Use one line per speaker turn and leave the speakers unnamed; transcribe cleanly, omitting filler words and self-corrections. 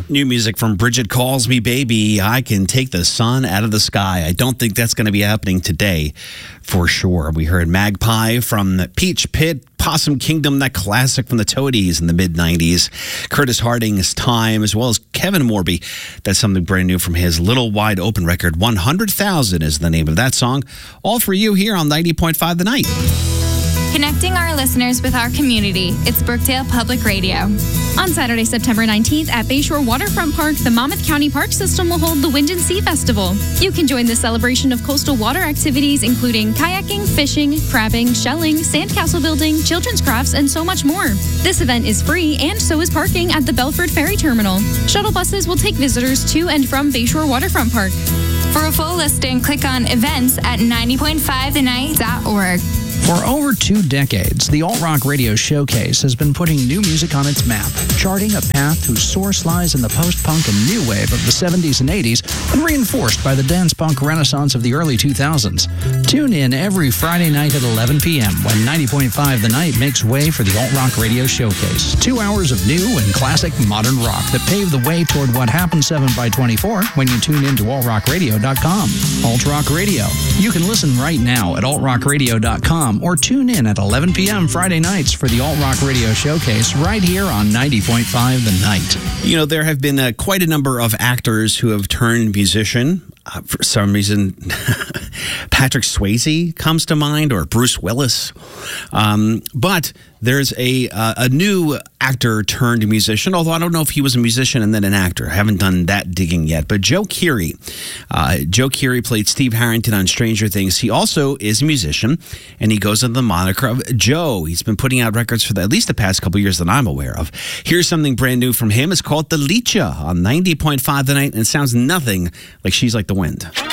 New music from Bridget Calls Me Baby. I can take the sun out of the sky. I don't think that's going to be happening today for sure. We heard Magpie from Peach Pit, Possum Kingdom, that classic from the Toadies in the mid-90s. Curtis Harding's Time, as well as Kevin Morby. That's something brand new from his Little Wide Open record. 100,000 is the name of that song. All for you here on 90.5 The Night.
Connecting our listeners with our community, it's Brookdale Public Radio.
On Saturday, September 19th at Bayshore Waterfront Park, the Monmouth County Park System will hold the Wind and Sea Festival. You can join the celebration of coastal water activities, including kayaking, fishing, crabbing, shelling, sandcastle building, children's crafts, and so much more. This event is free, and so is parking at the Belford Ferry Terminal. Shuttle buses will take visitors to and from Bayshore Waterfront Park.
For a full listing, click on events at 90.5thenight.org.
For over 2 decades, the Alt Rock Radio Showcase has been putting new music on its map, charting a path whose source lies in the post-punk and new wave of the 70s and 80s and reinforced by the dance-punk renaissance of the early 2000s. Tune in every Friday night at 11 p.m. when 90.5 The Night makes way for the Alt Rock Radio Showcase. 2 hours of new and classic modern rock that pave the way toward what happens 7x24 when you tune in to altrockradio.com. Alt Rock Radio. You can listen right now at altrockradio.com or tune in at 11 p.m. Friday nights for the Alt Rock Radio Showcase right here on 90.5 The Night.
You know, there have been quite a number of actors who have turned musician. For some reason, Patrick Swayze comes to mind, or Bruce Willis. But there's a new actor turned musician, although I don't know if he was a musician and then an actor. I haven't done that digging yet. But Joe Keery. Joe Keery played Steve Harrington on Stranger Things. He also is a musician, and he goes under the moniker of Joe. He's been putting out records for at least the past couple years that I'm aware of. Here's something brand new from him. It's called Delicia on 90.5 The Night, and it sounds nothing like She's Like the Wind.